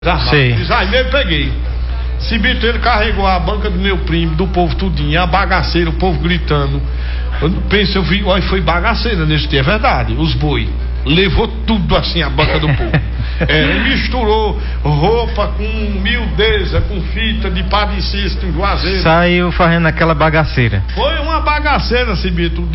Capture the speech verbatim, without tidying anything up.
Sei. Diz, aí mesmo peguei. Esse bicho, ele carregou a banca do meu primo, do povo tudinho, a bagaceira, o povo gritando. Eu penso, eu vi, olha, foi bagaceira nesse dia, é verdade, os boi. Levou tudo assim, a banca do povo. É, misturou roupa com miudeza, com fita de padicisto, em juazeiro. Saiu fazendo aquela bagaceira. Foi uma bagaceira esse bicho.